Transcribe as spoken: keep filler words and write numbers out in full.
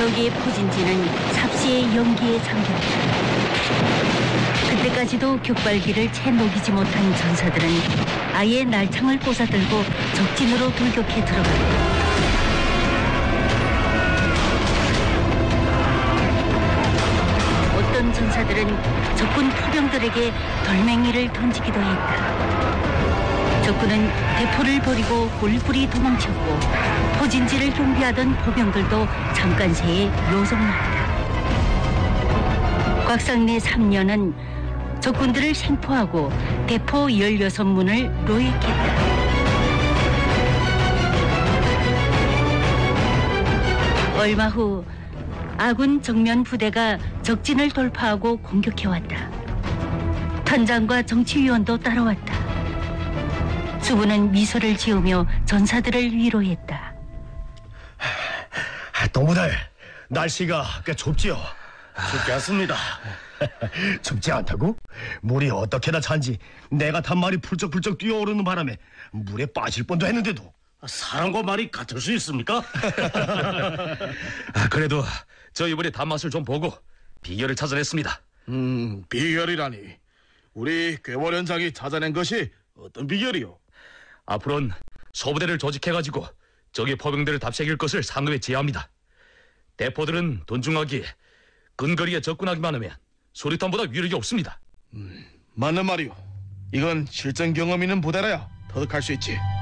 여기에 포진지는 삽시의 연기에 잠겼다. 그때까지도 격발기를 채 녹이지 못한 전사들은 아예 날창을 꽂아들고 적진으로 돌격해 들어갔다. 어떤 전사들은 적군 포병들에게 돌멩이를 던지기도 했다. 적군은 대포를 버리고 뿔뿔이 도망쳤고 포진지를 경비하던 포병들도 잠깐 새에 요동났다. 곽상내 삼 년은 적군들을 생포하고 대포 열여섯 문을 로획했다. 얼마 후 아군 정면 부대가 적진을 돌파하고 공격해왔다. 단장과 정치위원도 따라왔다. 수부는 미소를 지으며 전사들을 위로했다. 동무들, 날씨가 꽤 춥지요? 춥지 않습니다. 춥지 않다고? 물이 어떻게나 찬지 내가 탄 말이 풀쩍풀쩍 뛰어오르는 바람에 물에 빠질 뻔도 했는데도. 사람과 말이 같을 수 있습니까? 아, 그래도 저 이번에 단맛을 좀 보고 비결을 찾아냈습니다. 음, 비결이라니. 우리 괴월연장이 찾아낸 것이 어떤 비결이요? 앞으로는 소부대를 조직해가지고 적의 포병들을 답시킬 것을 상급에 제의합니다. 대포들은 돈중하기에 근거리에 접근하기만 하면 소리탄보다 위력이 없습니다. 음, 맞는 말이요. 이건 실전 경험 있는 부대라야 터득할 수 있지.